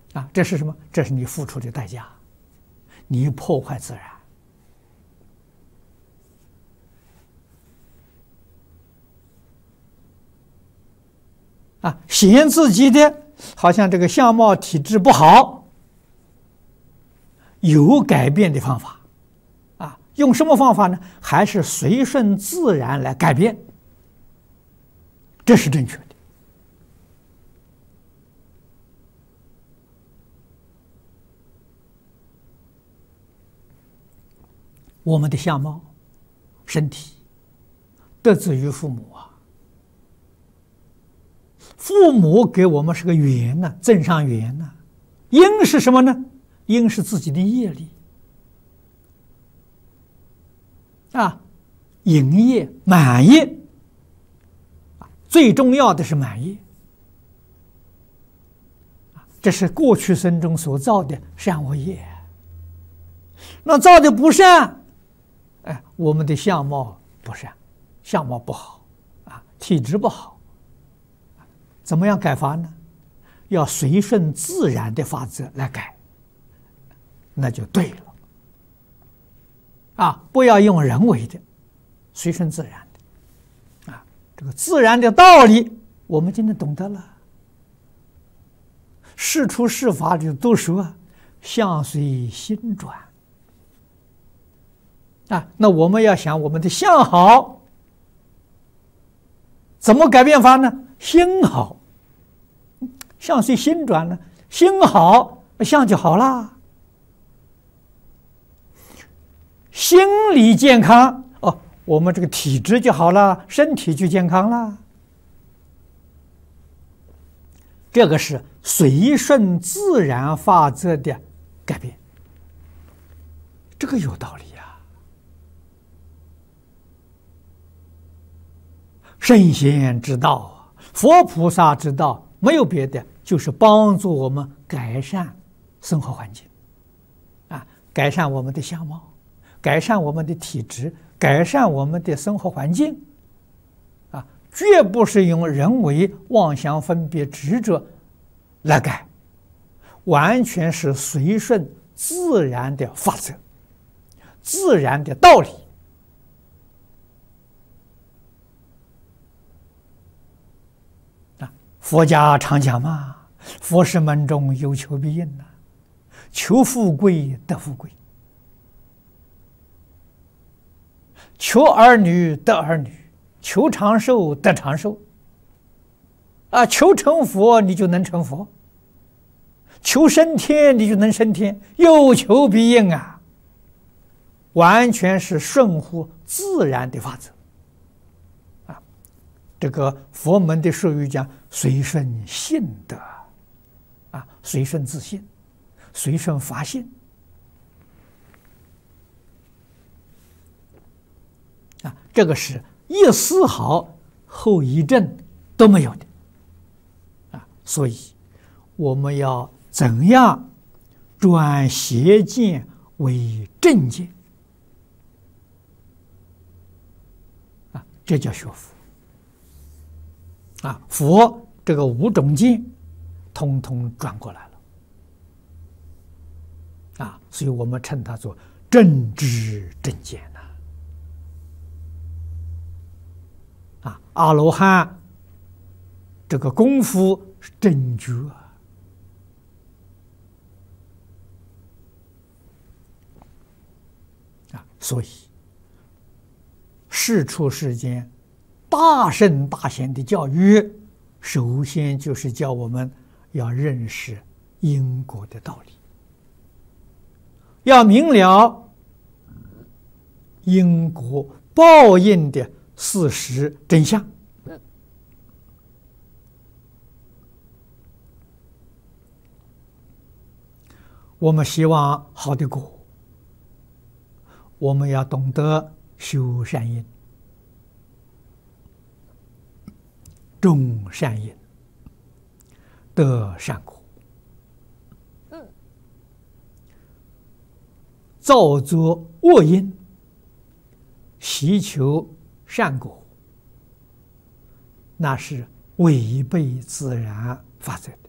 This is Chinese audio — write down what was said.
这是什么？这是你付出的代价，你破坏自然。嫌自己的好像这个相貌体质不好，有改变的方法用什么方法呢？还是随顺自然来改变，这是正确的。我们的相貌、身体得自于父母父母给我们是个缘增上缘因是什么呢？因是自己的业力营业、满业最重要的是满业这是过去生中所造的善恶业。那造的不善，我们的相貌不善，相貌不好体质不好，怎么样改法呢？要随顺自然的法则来改，那就对了不要用人为的，随顺自然的这个自然的道理我们今天懂得了。事出事法里都说相随心转那我们要想我们的相好，怎么改变法呢？心好，相随心转呢，心好相就好啦。心理健康我们这个体质就好了，身体就健康了。这个是随顺自然法则的改变，这个有道理圣贤之道佛菩萨之道没有别的，就是帮助我们改善生活环境改善我们的相貌，改善我们的体质，改善我们的生活环境绝不是用人为妄想分别执着来改，完全是随顺自然的法则，自然的道理佛家常讲嘛，佛事门中有求必应求富贵得富贵，求儿女得儿女，求长寿得长寿求成佛你就能成佛，求升天你就能升天，有求必应完全是顺乎自然的法则这个佛门的术语讲随顺性德随顺自性，随顺法性这个是一丝毫后遗症都没有的所以我们要怎样转邪见为正见这叫学佛佛这个5种见通通转过来了所以我们称它做正知正见阿罗汉这个功夫是正觉所以世出世间大圣大贤的教育，首先就是教我们要认识因果的道理，要明了因果报应的事实真相。我们希望好的果，我们要懂得修善因，种善因，得善果，造作恶因，习求善果，那是违背自然法则的。